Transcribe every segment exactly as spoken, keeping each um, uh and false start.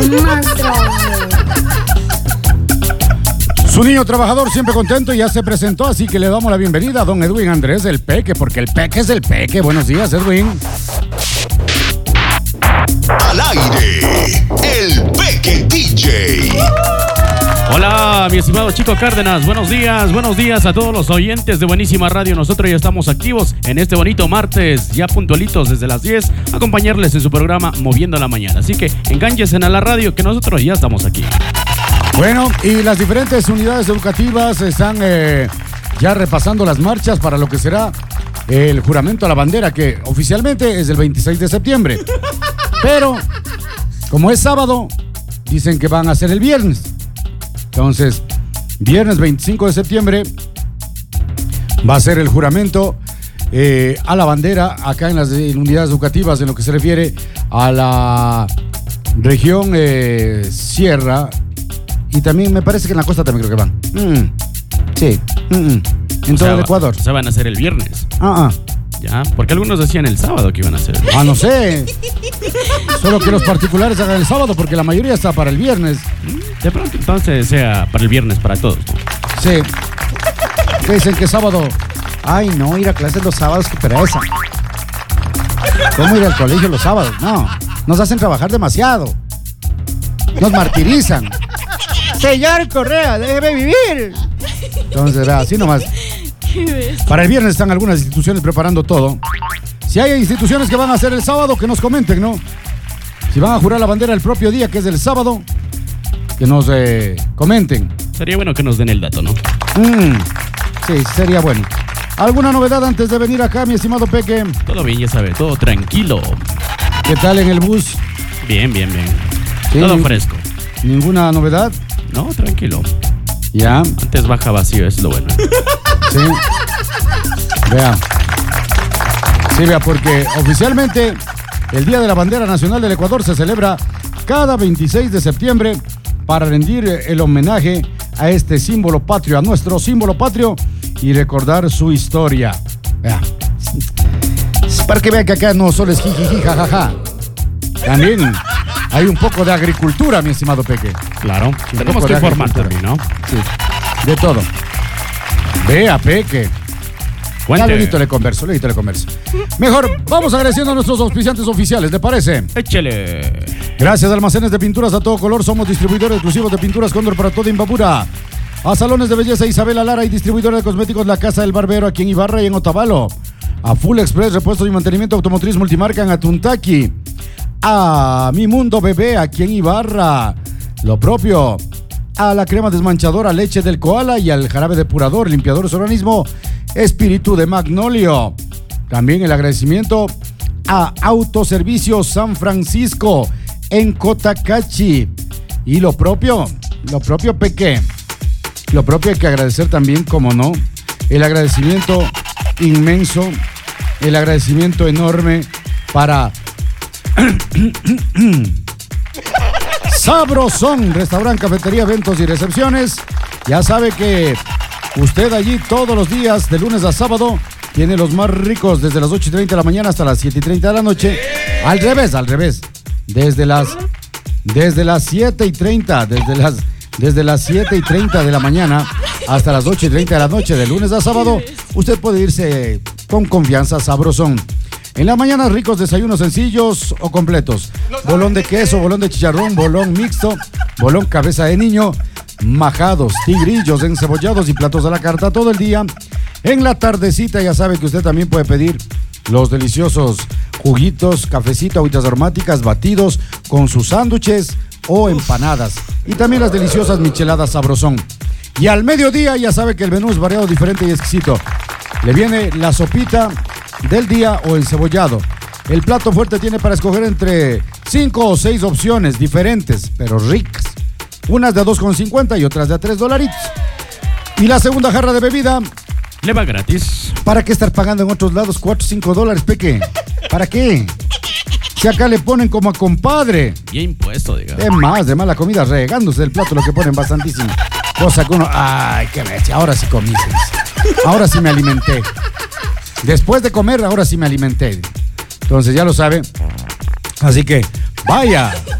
Su niño trabajador siempre contento ya se presentó, así que le damos la bienvenida a don Edwin Andrés el Peque, porque el Peque es el Peque. Buenos días, Edwin. Al aire, el Peque D J. Hola, mi estimado Chico Cárdenas, buenos días, buenos días a todos los oyentes de Buenísima Radio. Nosotros ya estamos activos en este bonito martes, ya puntualitos desde las diez, a acompañarles en su programa Moviendo la Mañana. Así que engánchese a la radio que nosotros ya estamos aquí. Bueno, y las diferentes unidades educativas están eh, ya repasando las marchas para lo que será el juramento a la bandera, que oficialmente es el veintiséis de septiembre. Pero, como es sábado, dicen que van a ser el viernes. Entonces, viernes veinticinco de septiembre va a ser el juramento eh, a la bandera acá en las en unidades educativas en lo que se refiere a la región eh, Sierra. Y también me parece que en la costa también creo que van. Mm, sí. Mm, mm. En o todo sea, el Ecuador. O sea, van a ser el viernes. Ah, ah. Ya, porque algunos decían el sábado que iban a hacer. Ah, no sé. Solo que los particulares hagan el sábado porque la mayoría está para el viernes. De pronto entonces sea para el viernes para todos, ¿no? Sí. ¿Qué dicen que sábado? Ay, no, ir a clases los sábados, qué pereza. ¿Cómo ir al colegio los sábados? No, nos hacen trabajar demasiado. Nos martirizan. Señor Correa, déjeme vivir. Entonces, así nomás. Para el viernes están algunas instituciones preparando todo. Si hay instituciones que van a hacer el sábado, que nos comenten, ¿no? Si van a jurar la bandera el propio día, que es el sábado, que nos eh, comenten. Sería bueno que nos den el dato, ¿no? Mm, sí, sería bueno. ¿Alguna novedad antes de venir acá, mi estimado Peque? Todo bien, ya sabe, todo tranquilo. ¿Qué tal en el bus? Bien, bien, bien. Sí, todo fresco. ¿Ninguna novedad? No, tranquilo. Ya. Antes baja vacío, es lo bueno. Sí. Vea. Sí, vea, porque oficialmente el Día de la Bandera Nacional del Ecuador se celebra cada veintiséis de septiembre para rendir el homenaje a este símbolo patrio, a nuestro símbolo patrio y recordar su historia. Vea. Para que vean que acá no solo es jijiji, jajaja. También hay un poco de agricultura, mi estimado Peque. Claro, sí, tenemos que informar también, ¿no? Sí, de todo. Vea, Peque. Cuente. Ya luego le converso, luego le converso. Mejor, vamos agradeciendo a nuestros auspiciantes oficiales, ¿te parece? Échele. Gracias a Almacenes de Pinturas a todo color, somos distribuidores exclusivos de pinturas Cóndor para todo Imbabura. A Salones de Belleza Isabela Lara y distribuidora de cosméticos La Casa del Barbero aquí en Ibarra y en Otavalo. A Full Express, repuestos y mantenimiento automotriz multimarca en Atuntaqui. A Mi Mundo Bebé aquí en Ibarra. Lo propio a la crema desmanchadora Leche del Koala y al jarabe depurador limpiador de su organismo Espíritu de Magnolio. También el agradecimiento a Autoservicio San Francisco en Cotacachi. Y lo propio, lo propio Peque. Lo propio hay que agradecer también, como no, el agradecimiento inmenso, el agradecimiento enorme para Sabrosón, restaurante, cafetería, eventos y recepciones. Ya sabe que usted allí todos los días, de lunes a sábado, tiene los más ricos desde las ocho y treinta de la mañana hasta las siete y treinta de la noche. Al revés, al revés. Desde las, desde las siete y treinta, desde las, desde las siete y treinta de la mañana hasta las ocho y treinta de la noche, de lunes a sábado, usted puede irse con confianza a Sabrosón. En la mañana, ricos desayunos sencillos o completos. Bolón de queso, bolón de chicharrón, bolón mixto, bolón cabeza de niño, majados, tigrillos, encebollados y platos a la carta todo el día. En la tardecita ya sabe que usted también puede pedir los deliciosos juguitos, cafecito, agüitas aromáticas, batidos con sus sándwiches o empanadas. Y también las deliciosas micheladas Sabrosón. Y al mediodía ya sabe que el menú es variado, diferente y exquisito. Le viene la sopita del día o el cebollado. El plato fuerte tiene para escoger entre cinco o seis opciones diferentes, pero ricas. Unas de a dos con cincuenta y otras de a tres dolaritos. Y la segunda jarra de bebida le va gratis. ¿Para qué estar pagando en otros lados cuatro o cinco dólares, Peque? ¿Para qué? Si acá le ponen como a compadre. Bien impuesto, digamos. De más, de mala comida, regándose del plato lo que ponen bastantísimo. Cosa que uno, ay, qué bestia, ahora sí comí. Ahora sí me alimenté. Después de comer, ahora sí me alimenté. Entonces ya lo sabe. Así que vaya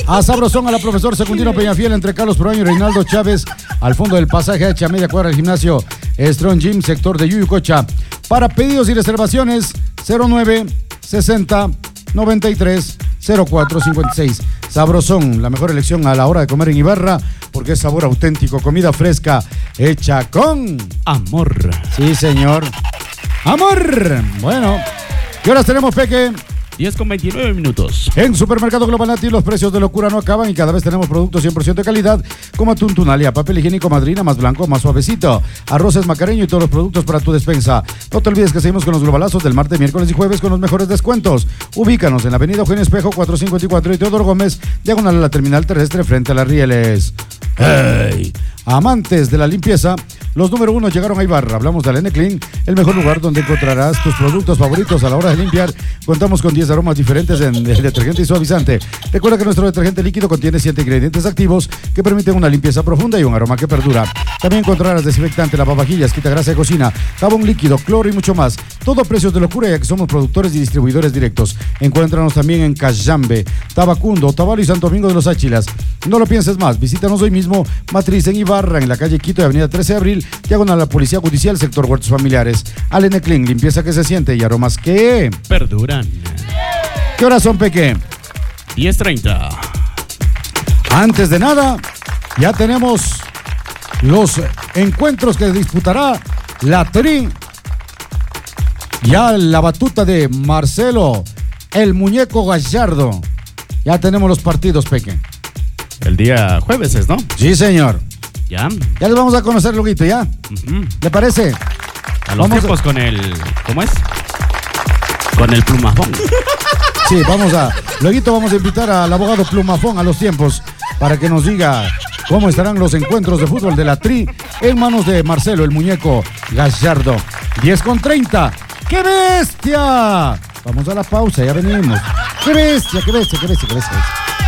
A Sabrosón, a la profesor Secundino Peñafiel, entre Carlos Proaño y Reinaldo Chávez, al fondo del pasaje H, a media cuadra del gimnasio Strong Gym, sector de Yuyucocha. Para pedidos y reservaciones, cero nueve sesenta noventa y tres cero cuatro cincuenta y seis. Sabrosón, la mejor elección a la hora de comer en Ibarra, porque es sabor auténtico, comida fresca, hecha con amor. Sí, señor. Amor. Bueno, ¿qué horas tenemos, Peque? diez con veintinueve minutos. En Supermercado Global Nati los precios de locura no acaban y cada vez tenemos productos cien por ciento de calidad, como atún Tunalia, papel higiénico Madrina, más blanco, más suavecito, arroces Macareño y todos los productos para tu despensa. No te olvides que seguimos con los globalazos del martes, miércoles y jueves con los mejores descuentos. Ubícanos en la avenida Eugenio Espejo cuatrocientos cincuenta y cuatro y Teodoro Gómez, diagonal a la terminal terrestre frente a las Rieles. ¡Hey! Amantes de la limpieza, los número uno llegaron a Ibarra. Hablamos de Alene Clean, el mejor lugar donde encontrarás tus productos favoritos a la hora de limpiar. Contamos con diez aromas diferentes en el detergente y suavizante. Recuerda que nuestro detergente líquido contiene siete ingredientes activos que permiten una limpieza profunda y un aroma que perdura. También encontrarás desinfectante, lavavajillas, quita grasa de cocina, jabón líquido, cloro y mucho más. Todo a precios de locura, ya que somos productores y distribuidores directos. Encuéntranos también en Cayambe, Tabacundo, Otavalo y Santo Domingo de los Áchilas. No lo pienses más, visítanos hoy mismo, matriz en Ibarra, en la calle Quito y avenida trece de abril, diagonal a la Policía Judicial, sector Huertos Familiares. Alene Clean, limpieza que se siente y aromas que perduran. ¿Qué horas son, Peque? diez treinta. Antes de nada, ya tenemos los encuentros que disputará la Tri. Ya la batuta de Marcelo, el muñeco Gallardo. Ya tenemos los partidos, Peque. El día jueves es, ¿no? Sí, señor. Ya. Ya les vamos a conocer, Luguito, ¿ya? Uh-huh. ¿Le parece? A los vamos tiempos a... con el... ¿Cómo es? Con el plumafón. Sí, vamos a... Luguito vamos a invitar al abogado Plumafón a los tiempos para que nos diga cómo estarán los encuentros de fútbol de la Tri en manos de Marcelo, el muñeco Gallardo. diez con treinta. ¡Qué bestia! Vamos a la pausa, ya venimos. ¡Qué bestia, qué bestia, qué bestia, qué bestia!